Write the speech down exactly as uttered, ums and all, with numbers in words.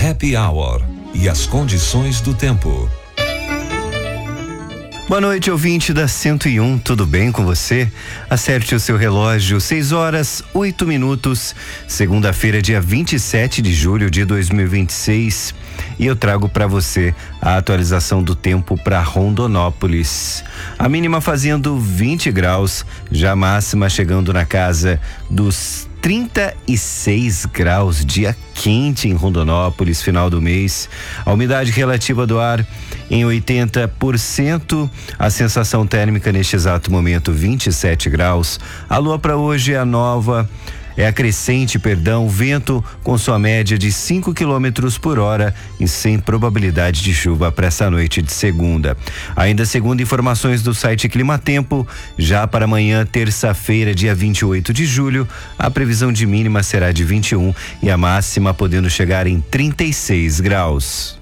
Happy Hour e as condições do tempo. Boa noite, ouvinte da cento e um, tudo bem com você? Acerte o seu relógio, seis horas, oito minutos, segunda-feira, dia vinte e sete de julho de dois mil e vinte e seis, e eu trago para você a atualização do tempo para Rondonópolis. A mínima fazendo vinte graus, já a máxima chegando na casa dos trinta e seis graus, dia quente em Rondonópolis, final do mês. A umidade relativa do ar em oitenta por cento, a sensação térmica neste exato momento vinte e sete graus. A lua para hoje é a nova, é a crescente, perdão, vento com sua média de cinco quilômetros por hora e sem probabilidade de chuva para essa noite de segunda. Ainda segundo informações do site Climatempo, já para amanhã, terça-feira, dia vinte e oito de julho, a previsão de mínima será de vinte e um e a máxima podendo chegar em trinta e seis graus.